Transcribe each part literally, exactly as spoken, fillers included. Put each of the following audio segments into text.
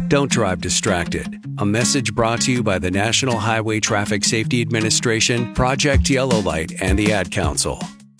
Don't drive distracted. A message brought to you by the National Highway Traffic Safety Administration, Project Yellow Light, and the Ad Council.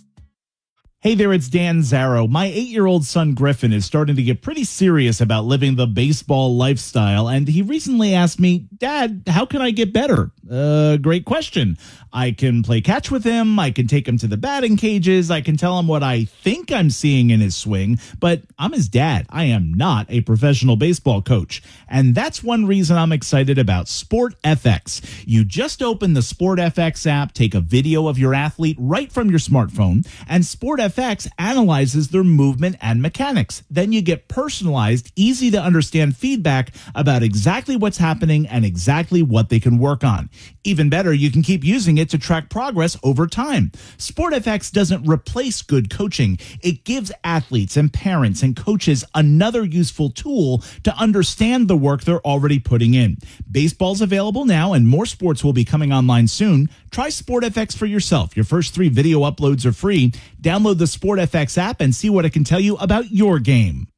Hey there, it's Dan Zarrow. My eight-year-old son Griffin is starting to get pretty serious about living the baseball lifestyle, and he recently asked me, Dad, how can I get better? Uh, great question. I can play catch with him, I can take him to the batting cages, I can tell him what I think I'm seeing in his swing, but I'm his dad. I am not a professional baseball coach, and that's one reason I'm excited about Sport F X. You just open the Sport F X app, take a video of your athlete right from your smartphone, and Sport F X analyzes their movement and mechanics. Then you get personalized, easy to understand feedback about exactly what's happening and exactly what they can work on. Even better, you can keep using it to track progress over time. Sport F X doesn't replace good coaching. It gives athletes and parents and coaches another useful tool to understand the work they're already putting in. Baseball's available now, and more sports will be coming online soon. Try Sport F X for yourself. Your first three video uploads are free. Download the Sport F X app and see what it can tell you about your game.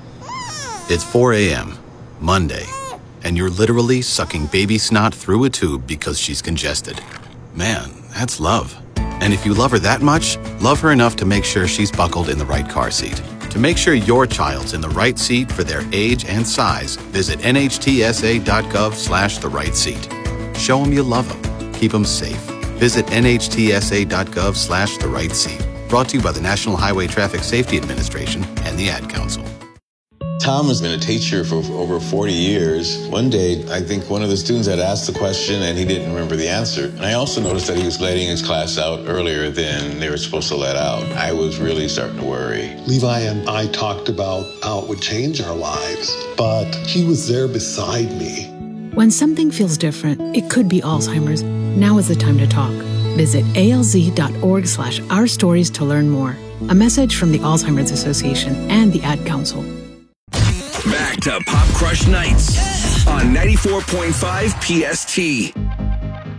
It's four a.m., Monday, and you're literally sucking baby snot through a tube because she's congested. Man, that's love. And if you love her that much, love her enough to make sure she's buckled in the right car seat. To make sure your child's in the right seat for their age and size, visit nhtsa.gov slash the right seat. Show them you love them. Keep them safe. Visit nhtsa.gov slash the right seat. Brought to you by the National Highway Traffic Safety Administration and the Ad Council. Tom has been a teacher for over forty years. One day, I think one of the students had asked the question and he didn't remember the answer. And I also noticed that he was letting his class out earlier than they were supposed to let out. I was really starting to worry. Levi and I talked about how it would change our lives, but he was there beside me. When something feels different, it could be Alzheimer's. Now is the time to talk. Visit alz.org slash our stories to learn more. A message from the Alzheimer's Association and the Ad Council. Back to Pop Crush Nights on ninety-four point five P S T.